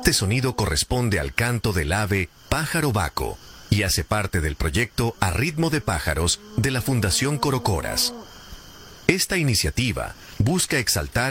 Este sonido corresponde al canto del ave pájaro vaco y hace parte del proyecto A Ritmo de Pájaros de la Fundación Corocoras. Esta iniciativa busca exaltar